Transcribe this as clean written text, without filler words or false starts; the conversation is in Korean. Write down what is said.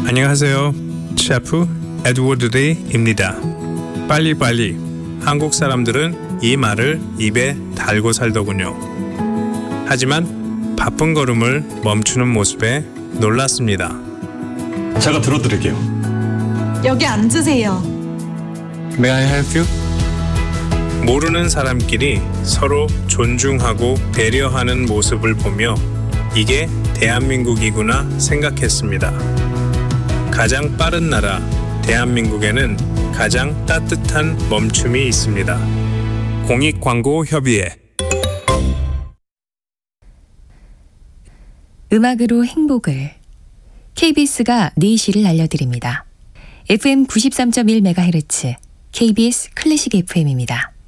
안녕하세요. 셰프 에드워드 리입니다. 빨리빨리. 한국 사람들은 이 말을 입에 달고 살더군요. 하지만 바쁜 걸음을 멈추는 모습에 놀랐습니다. 제가 들어드릴게요. 여기 앉으세요. May I help you? 모르는 사람끼리 서로 존중하고 배려하는 모습을 보며 이게 대한민국이구나 생각했습니다. 가장 빠른 나라 대한민국에는 가장 따뜻한 멈춤이 있습니다. 공익광고협의회. 음악으로 행복을. KBS가 4시를 알려드립니다. FM 93.1MHz KBS 클래식 FM입니다.